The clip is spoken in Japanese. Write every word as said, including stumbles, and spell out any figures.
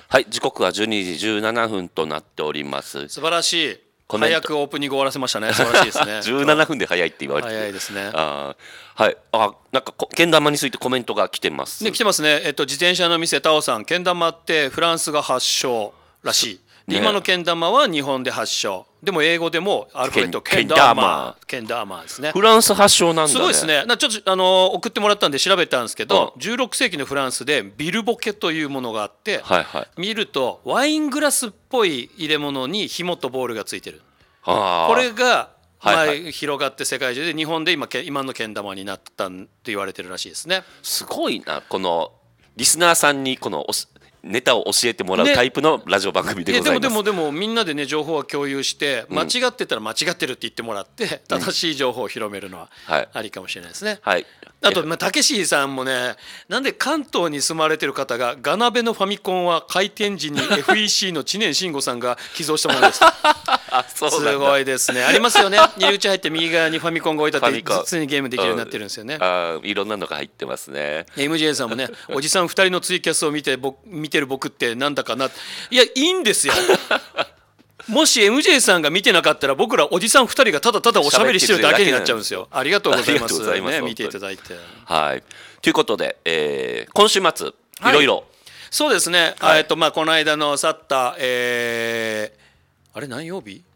はい、時刻はじゅうにじじゅうななふんとなっております。 素晴らしい。早くオープニング終わらせましたね。素晴らしいですね。 じゅうななふんで早いって言われて。 早いですね。 あはい。あ、なんかけん玉についてコメントが来てます。 ね、来てますね。えっと自転車の店タオさん、けん玉ってフランスが発祥らしい。で、ね、今のけん玉は日本で発祥。でも英語でもアルファベットけん玉、けん玉ですね。 フランス発祥なんだね。 すごいですね。なちょっとあの送ってもらったんで調べたんですけど、じゅうろくせいきのフランスでビルボケというものがあって、 はいはい、 見るとワイングラスっぽい入れ物に紐とボールがついてる。 ここれがまあ広がって世界中で日本で今今のけん玉になったと言われてるらしいですね。 すごいな、このリスナーさんにこのネタを教えてもらうタイプのラジオ番組でございます。 でもでもでもみんなでね情報は共有して間違ってたら間違ってるって言ってもらって正しい情報を広めるのはありかもしれないですね。 はい、 あとたけしさんもね、なんで関東に住まれてる方がガナベのファミコンは開店時に エフイーシー の知念慎吾さんが寄贈したものです。すごいですね。ありますよね。入り口入って右側にファミコンが置いてあって普通にゲームできるようになってるんですよね。 あ、いろんなのが入ってますね。 エムジェー さんもね、おじさんふたりのツイキャスを見て僕見てる僕ってなんだかな。いやいいんですよ。もし エムジェー さんが見てなかったら僕らおじさんふたりがただただおしゃべりしてるだけになっちゃうんですよ。ありがとうございますね、見ていただいて。 はい。ということで、えー、今週末いろいろ、はい、 そうですね。はい、えっとまあこの間の去った、えー、あれ何曜日